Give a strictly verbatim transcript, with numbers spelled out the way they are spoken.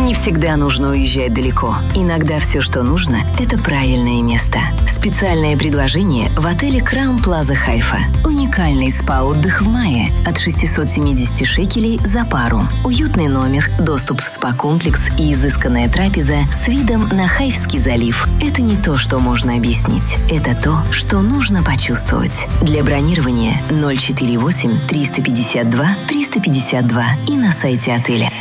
Не всегда нужно уезжать далеко. Иногда все, что нужно, это правильное место. Специальное предложение в отеле Crown Plaza Хайфа. Уникальный спа-отдых в мае от шестисот семидесяти шекелей за пару. Уютный номер, доступ в спа-комплекс и изысканная трапеза с видом на Хайфский залив. Это не то, что можно объяснить. Это то, что нужно почувствовать. Для бронирования ноль четыре восемь триста пятьдесят два триста пятьдесят два и на сайте отеля.